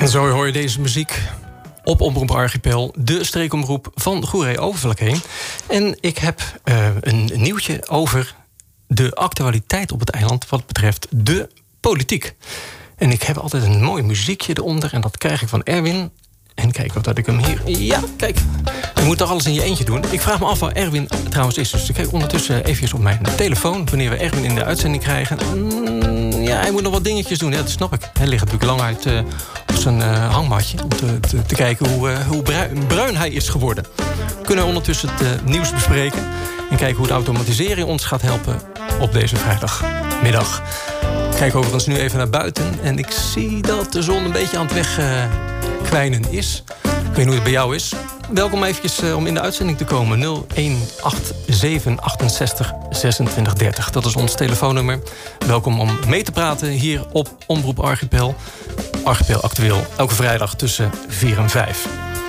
En zo hoor je deze muziek op Omroep Archipel, de streekomroep van Goeree-Overvlakkeen. En ik heb een nieuwtje over de actualiteit op het eiland wat betreft de politiek. En ik heb altijd een mooi muziekje eronder en dat krijg ik van Erwin. En kijk of dat ik hem hier... Ja, kijk. Je moet toch alles in je eentje doen. Ik vraag me af waar Erwin trouwens is. Dus ik kijk ondertussen even op mijn telefoon wanneer we Erwin in de uitzending krijgen. Ja, hij moet nog wat dingetjes doen. Ja, dat snap ik. Hij ligt natuurlijk lang uit op zijn hangmatje om te kijken hoe bruin hij is geworden. We kunnen ondertussen het nieuws bespreken en kijken hoe de automatisering ons gaat helpen op deze vrijdagmiddag. Ik kijk overigens nu even naar buiten en ik zie dat de zon een beetje aan het wegkwijnen is. Ik weet niet hoe het bij jou is. Welkom eventjes om in de uitzending te komen. 0187 68 26 30. Dat is ons telefoonnummer. Welkom om mee te praten hier op Omroep Archipel. Archipel Actueel. Elke vrijdag tussen 4 en 5.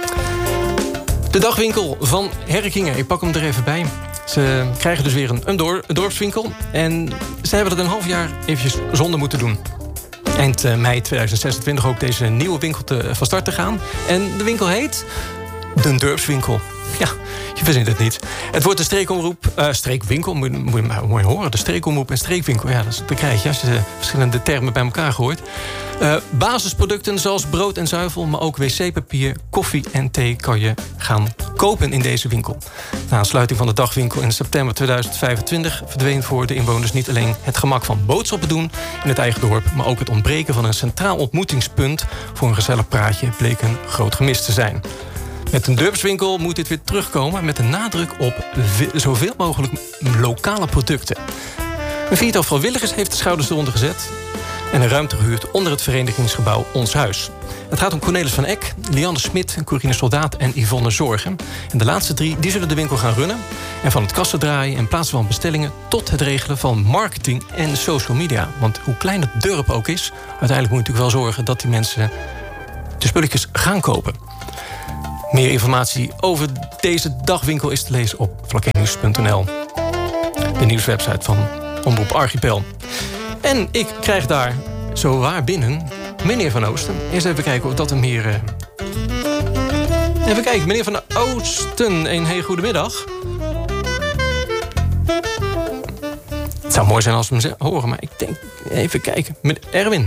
De dagwinkel van Herkingen. Ik pak hem er even bij. Ze krijgen dus weer een dorpswinkel. En ze hebben dat een half jaar eventjes zonder moeten doen. Eind mei 2026 ook deze nieuwe winkel van start te gaan. En de winkel heet de Dorpswinkel. Ja, je verzint het niet. Het wordt de streekwinkel, moet je horen. De streekomroep en streekwinkel, ja, dat krijg je als je verschillende termen bij elkaar gooit. Basisproducten zoals brood en zuivel, maar ook wc-papier, koffie en thee kan je gaan kopen in deze winkel. Na aansluiting van de dagwinkel in september 2025 verdween voor de inwoners niet alleen het gemak van boodschappen doen in het eigen dorp, maar ook het ontbreken van een centraal ontmoetingspunt voor een gezellig praatje bleek een groot gemis te zijn. Met een dorpswinkel moet dit weer terugkomen met een nadruk op zoveel mogelijk lokale producten. Een viertal vrijwilligers heeft de schouders eronder gezet en een ruimte gehuurd onder het verenigingsgebouw Ons Huis. Het gaat om Cornelis van Eck, Lianne Smit, Corine Soldaat en Yvonne Zorgen. En de laatste drie die zullen de winkel gaan runnen. En van het kassen draaien en plaatsen van bestellingen tot het regelen van marketing en social media. Want hoe klein het dorp ook is, uiteindelijk moet je natuurlijk wel zorgen dat die mensen de spulletjes gaan kopen. Meer informatie over deze dagwinkel is te lezen op vlakkeennieuws.nl. De nieuwswebsite van Omroep Archipel. En ik krijg daar zowaar binnen meneer Van Oosten. Eerst even kijken of dat hem hier... Even kijken, meneer Van Oosten. Een hele goede middag. Het zou mooi zijn als we hem horen, maar ik denk... Even kijken. Met Erwin.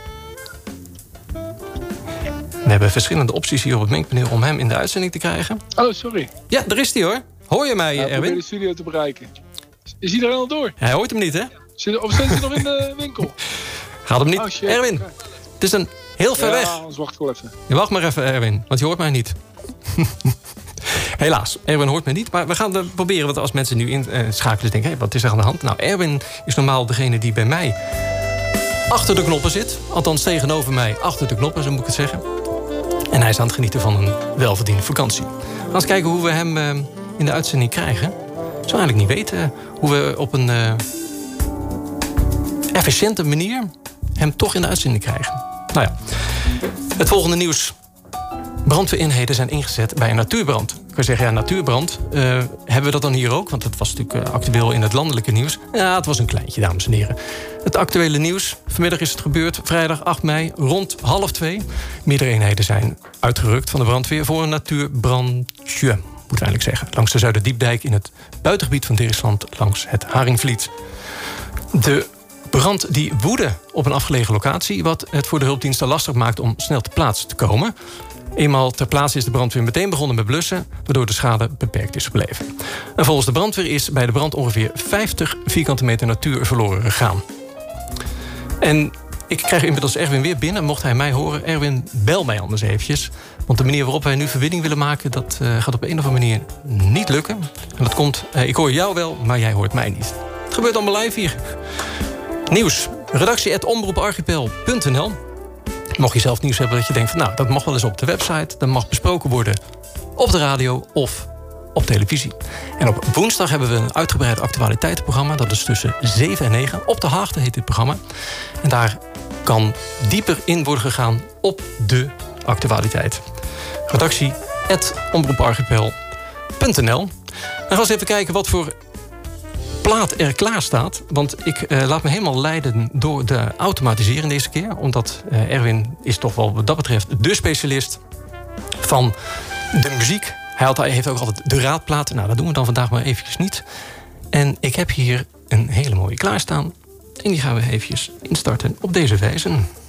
We hebben verschillende opties hier op het mengpaneel om hem in de uitzending te krijgen. Oh, sorry. Ja, daar is hij hoor. Hoor je mij, Erwin? Ik probeer de studio te bereiken. Is hij er al door? Hij hoort hem niet, hè? Of zit hij nog in de winkel? Gaat hem niet. Oh, shit. Erwin, het is een heel ver weg. Ja, anders wacht ik wel even. Je wacht maar even, Erwin, want je hoort mij niet. Helaas, Erwin hoort mij niet. Maar we gaan het proberen, want als mensen nu inschakelen denken... Hey, wat is er aan de hand? Nou, Erwin is normaal degene die bij mij achter de knoppen zit. Althans, tegenover mij achter de knoppen, zo moet ik het zeggen. En hij is aan het genieten van een welverdiende vakantie. We gaan eens kijken hoe we hem in de uitzending krijgen. Ik zou eigenlijk niet weten hoe we op een efficiënte manier hem toch in de uitzending krijgen. Nou ja, het volgende nieuws. Brandweereenheden zijn ingezet bij een natuurbrand. Ik kan zeggen, ja, natuurbrand. Hebben we dat dan hier ook? Want het was natuurlijk actueel in het landelijke nieuws. Ja, het was een kleintje, dames en heren. Het actuele nieuws. Vanmiddag is het gebeurd, vrijdag 8 mei, rond 1:30. Meerdere eenheden zijn uitgerukt van de brandweer voor een natuurbrandje, moeten we eigenlijk zeggen. Langs de Zuiderdiepdijk in het buitengebied van Dirksland langs het Haringvliet. De brand die woedde op een afgelegen locatie, wat het voor de hulpdiensten lastig maakt om snel ter plaatse te komen. Eenmaal ter plaatse is de brandweer meteen begonnen met blussen, waardoor de schade beperkt is gebleven. En volgens de brandweer is bij de brand ongeveer 50 vierkante meter natuur verloren gegaan. En ik krijg inmiddels Erwin weer binnen. Mocht hij mij horen, Erwin, bel mij anders eventjes. Want de manier waarop wij nu verbinding willen maken, dat gaat op een of andere manier niet lukken. En dat komt, ik hoor jou wel, maar jij hoort mij niet. Het gebeurt allemaal live hier. Nieuws. Redactie@omroeparchipel.nl. Mocht je zelf nieuws hebben dat je denkt van, nou, dat mag wel eens op de website. Dat mag besproken worden op de radio of op televisie. En op woensdag hebben we een uitgebreid actualiteitenprogramma. Dat is tussen 7 en 9. Op de Haagte heet dit programma. En daar kan dieper in worden gegaan op de actualiteit. Redactie@omroeparchipel.nl. Dan gaan we eens even kijken wat voor plaat er klaar staat. Want ik laat me helemaal leiden door de automatisering deze keer. Omdat Erwin is toch wel wat dat betreft de specialist van de muziek. Hij heeft ook altijd de raadplaten. Nou, dat doen we dan vandaag maar eventjes niet. En ik heb hier een hele mooie klaarstaan. En die gaan we eventjes instarten op deze wijze.